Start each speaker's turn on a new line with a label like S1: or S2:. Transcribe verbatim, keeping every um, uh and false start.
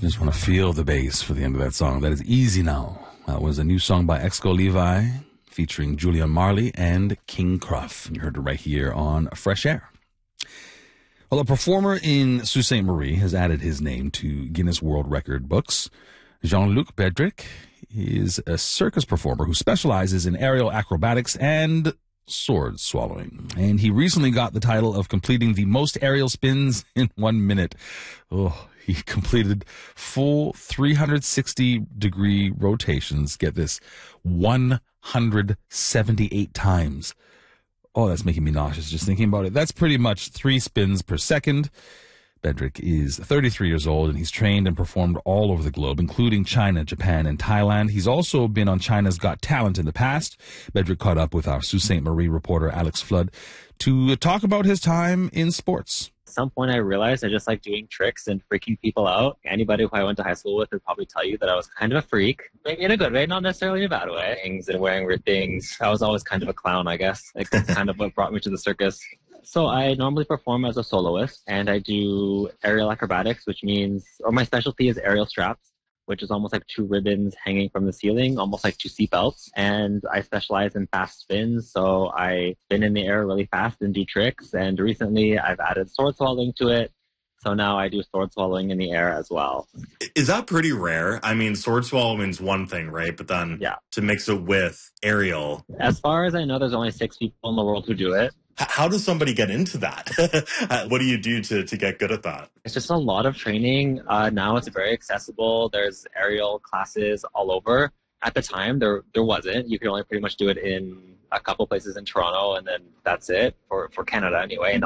S1: I just want to feel the bass for the end of that song. That is Easy Now. That was a new song by Exco Levi featuring Julian Marley and King Cruff. You heard it right here on Fresh Air. Well, a performer in Sault Ste. Marie has added his name to Guinness World Record books. Jean-Luc Bedrick is a circus performer who specializes in aerial acrobatics and sword swallowing. And he recently got the title of completing the most aerial spins in one minute. Oh, he completed full three hundred sixty degree rotations. Get this, one hundred seventy-eight times. Oh, that's making me nauseous just thinking about it. That's pretty much three spins per second. Bedrick is thirty-three years old, and he's trained and performed all over the globe, including China, Japan, and Thailand. He's also been on China's Got Talent in the past. Bedrick caught up with our Sault Ste. Marie reporter Alex Flood to talk about his time in sports.
S2: At some point I realized I just like doing tricks and freaking people out. Anybody who I went to high school with would probably tell you that I was kind of a freak. Maybe in a good way, not necessarily in a bad way. Things and wearing weird things. I was always kind of a clown, I guess. Like, that's kind of what brought me to the circus. So I normally perform as a soloist, and I do aerial acrobatics, which means, or my specialty is aerial straps, which is almost like two ribbons hanging from the ceiling, almost like two seatbelts. And I specialize in fast spins, so I spin in the air really fast and do tricks. And recently I've added sword swallowing to it, so now I do sword swallowing in the air as well.
S3: Is that pretty rare? I mean, sword swallowing is one thing, right? But then
S2: yeah.
S3: to mix it with aerial.
S2: As far as I know, there's only six people in the world who do it.
S3: How does somebody get into that? What do you do to, to get good at that?
S2: It's just a lot of training. Uh, now it's very accessible. There's aerial classes all over. At the time, there there wasn't. You could only pretty much do it in a couple places in Toronto, and then that's it for, for Canada anyway. And